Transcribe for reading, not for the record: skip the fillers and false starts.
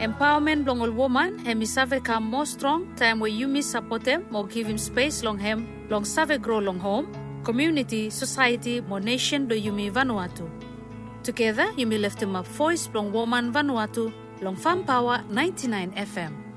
Empowerment long all woman, hemi save come more strong, time where you miss support them, more give him space long him, long save grow long home, community, society, more nation do you me Vanuatu. Together, you may lift him up voice long woman Vanuatu, long Farm Power 99 FM.